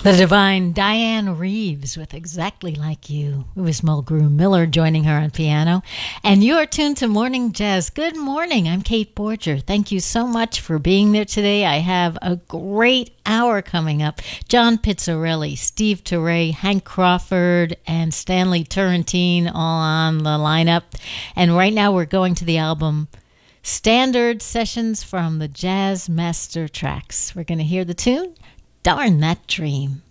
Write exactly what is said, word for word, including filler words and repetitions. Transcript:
The divine Diane Reeves with Exactly Like You. It was Mulgrew Miller joining her on piano. And you are tuned to Morning Jazz. Good morning. I'm Kate Borger. Thank you so much for being there today. I have a great hour coming up. John Pizzarelli, Steve Turre, Hank Crawford, and Stanley Turrentine all on the lineup. And right now we're going to the album Standard Sessions from the Jazz Master Tracks. We're going to hear the tune Darn That Dream.